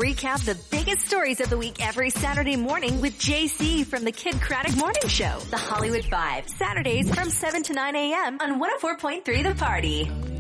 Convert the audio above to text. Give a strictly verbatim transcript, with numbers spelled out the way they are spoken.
recap the biggest stories of the week every Saturday morning with J C from the Kid Craddock Morning Show. The Hollywood Five, Saturdays from seven to nine a.m. on one oh four point three The Party.